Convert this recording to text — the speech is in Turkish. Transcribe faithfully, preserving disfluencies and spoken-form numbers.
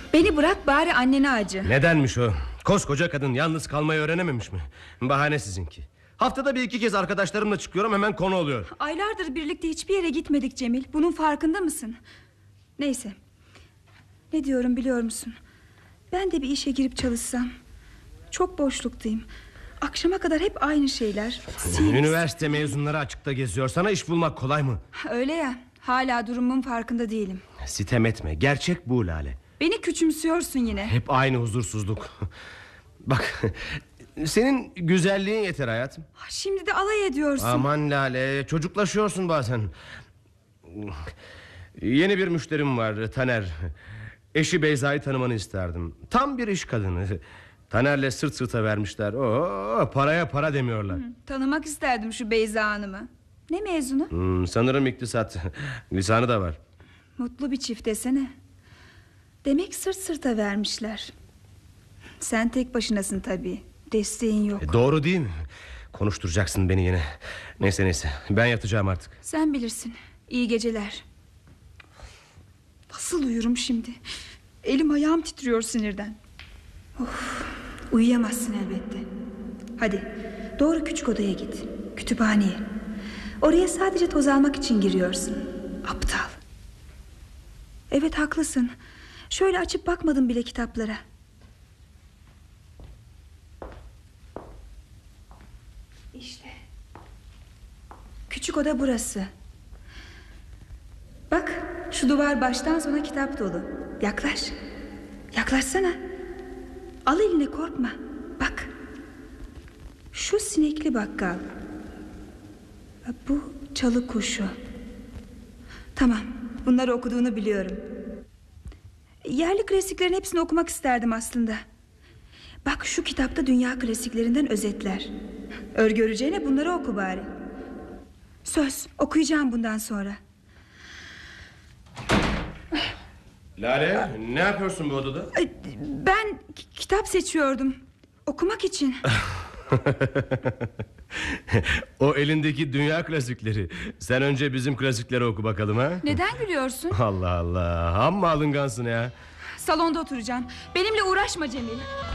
Beni bırak bari annene acı. Nedenmiş o? Koskoca kadın yalnız kalmayı öğrenememiş mi? Bahane sizinki. Haftada bir iki kez arkadaşlarımla çıkıyorum, hemen konu oluyor. Aylardır birlikte hiçbir yere gitmedik Cemil. Bunun farkında mısın? Neyse. Ne diyorum biliyor musun? Ben de bir işe girip çalışsam. Çok boşluktayım. Akşama kadar hep aynı şeyler. Sims. Üniversite mezunları açıkta geziyor. Sana iş bulmak kolay mı? Öyle ya. Hala durumumun farkında değilim. Sitem etme. Gerçek bu Lale. Beni küçümsüyorsun yine. Hep aynı huzursuzluk. Bak, senin güzelliğin yeter hayatım. Şimdi de alay ediyorsun. Aman Lale, çocuklaşıyorsun bazen. Yeni bir müşterim var, Taner. Eşi Beyza'yı tanımanı isterdim. Tam bir iş kadını. Taner'le sırt sırta vermişler. Oo, paraya para demiyorlar. Hı, tanımak isterdim şu Beyza Hanım'ı. Ne mezunu? Hmm, sanırım iktisat. Lisanı da var. Mutlu bir çift desene. Demek sırt sırta vermişler. Sen tek başınasın tabii. Desteğin yok. E, doğru değil mi? Konuşturacaksın beni yine. Neyse neyse, ben yatacağım artık. Sen bilirsin. İyi geceler. Nasıl uyurum şimdi? Elim ayağım titriyor sinirden. Of, uyuyamazsın elbette. Hadi doğru küçük odaya git. Kütüphaneye. Oraya sadece toz almak için giriyorsun. Aptal. Evet haklısın. Şöyle açıp bakmadım bile kitaplara. İşte küçük oda burası. Bak, şu duvar baştan sona kitap dolu. Yaklaş. Yaklaşsana. Al eline, korkma. Bak. Şu sinekli bakkal. Bu çalı kuşu. Tamam, bunları okuduğunu biliyorum. Yerli klasiklerin hepsini okumak isterdim aslında. Bak, şu kitapta dünya klasiklerinden özetler. Örgöreceğine bunları oku bari. Söz, okuyacağım bundan sonra. Lale, ne yapıyorsun bu odada? Ben kitap seçiyordum. Okumak için. O elindeki dünya klasikleri. Sen önce bizim klasikleri oku bakalım ha. Neden gülüyorsun? Allah Allah, amma alıngansın ya. Salonda oturacağım. Benimle uğraşma Cemil.